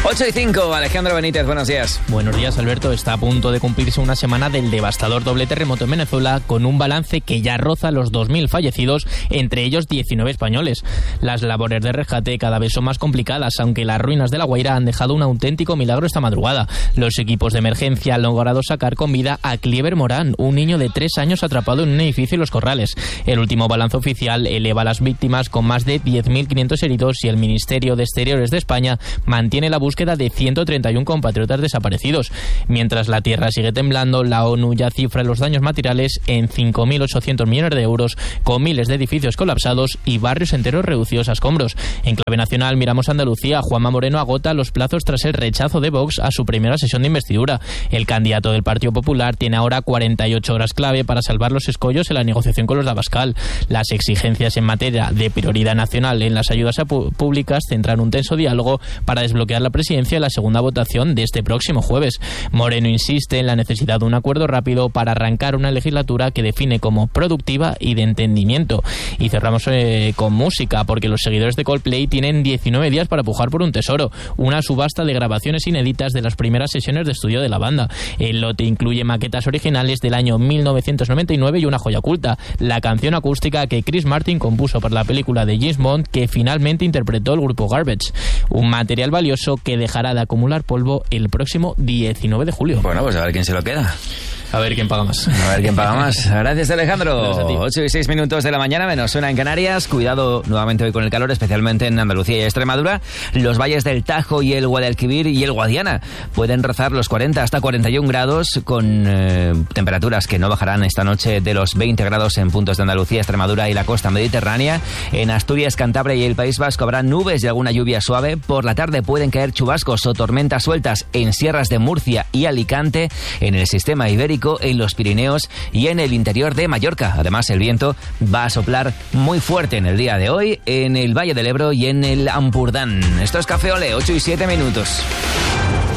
8:05, Alejandro Benítez, buenos días. Buenos días, Alberto. Está a punto de cumplirse una semana del devastador doble terremoto en Venezuela, con un balance que ya roza los 2.000 fallecidos, entre ellos 19 españoles. Las labores de rescate cada vez son más complicadas, aunque las ruinas de La Guaira han dejado un auténtico milagro esta madrugada. Los equipos de emergencia han logrado sacar con vida a Clíver Morán, un niño de 3 años atrapado en un edificio en Los Corrales. El último balance oficial eleva a las víctimas con más de 10.500 heridos y el Ministerio de Exteriores de España mantiene la búsqueda de 131 compatriotas desaparecidos. Mientras la tierra sigue temblando, la ONU ya cifra los daños materiales en 5.800 millones de euros, con miles de edificios colapsados y barrios enteros reducidos a escombros. En clave nacional miramos a Andalucía. Juanma Moreno agota los plazos tras el rechazo de Vox a su primera sesión de investidura. El candidato del Partido Popular tiene ahora 48 horas clave para salvar los escollos en la negociación con los de Abascal. Las exigencias en materia de prioridad nacional en las ayudas públicas centran un tenso diálogo para desbloquear la presidencia en la segunda votación de este próximo jueves. Moreno insiste en la necesidad de un acuerdo rápido para arrancar una legislatura que define como productiva y de entendimiento. Y cerramos con música, porque los seguidores de Coldplay tienen 19 días para pujar por un tesoro, una subasta de grabaciones inéditas de las primeras sesiones de estudio de la banda. El lote incluye maquetas originales del año 1999 y una joya oculta, la canción acústica que Chris Martin compuso para la película de James Bond, que finalmente interpretó el grupo Garbage. Un material valioso que dejará de acumular polvo el próximo 19 de julio. Bueno, pues a ver quién se lo queda. A ver quién paga más. A ver quién paga más. Gracias, Alejandro. Gracias a ti. 8:06 de la mañana, menos una en Canarias. Cuidado nuevamente hoy con el calor, especialmente en Andalucía y Extremadura. Los valles del Tajo y el Guadalquivir y el Guadiana pueden rozar los 40 hasta 41 grados, con temperaturas que no bajarán esta noche de los 20 grados en puntos de Andalucía, Extremadura y la costa mediterránea. En Asturias, Cantabria y el País Vasco habrá nubes y alguna lluvia suave. Por la tarde pueden caer chubascos o tormentas sueltas en sierras de Murcia y Alicante, en el sistema ibérico, en los Pirineos y en el interior de Mallorca. Además, el viento va a soplar muy fuerte en el día de hoy en el Valle del Ebro y en el Ampurdán. Esto es Café Olé, 8:07.